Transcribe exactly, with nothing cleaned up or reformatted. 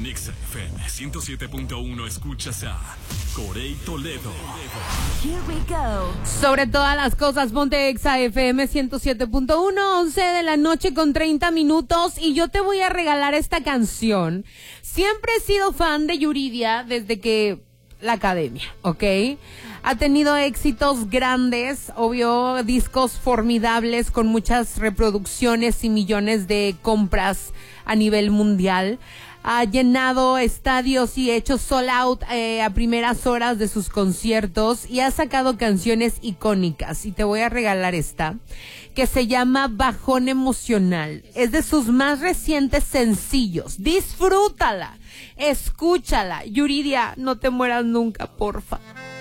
En Exa F M ciento siete punto uno escuchas a Corey Toledo. Here we go. Sobre todas las cosas, ponte Exa F M ciento siete punto uno, once de la noche con treinta minutos, y yo te voy a regalar esta canción. Siempre he sido fan de Yuridia desde que la academia, ¿ok? Ha tenido éxitos grandes, obvio, discos formidables con muchas reproducciones y millones de compras a nivel mundial. Ha llenado estadios y hecho sold out eh, a primeras horas de sus conciertos, y ha sacado canciones icónicas. Y te voy a regalar esta, que se llama Bajón Emocional. Es de sus más recientes sencillos. Disfrútala, escúchala. Yuridia, no te mueras nunca, porfa.